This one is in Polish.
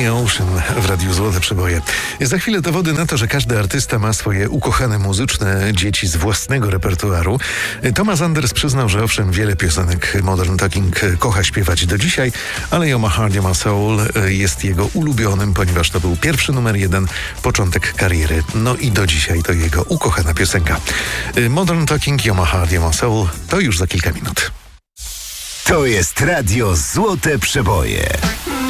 Danny Ocean w Radiu Złote Przeboje. Za chwilę dowody na to, że każdy artysta ma swoje ukochane muzyczne dzieci z własnego repertuaru. Thomas Anders przyznał, że owszem, wiele piosenek Modern Talking kocha śpiewać do dzisiaj, ale You're My Heart, You're My Soul jest jego ulubionym, ponieważ to był pierwszy numer 1, początek kariery. No i do dzisiaj to jego ukochana piosenka. Modern Talking, You're My Heart, You're My Soul to już za kilka minut. To jest Radio Złote Przeboje.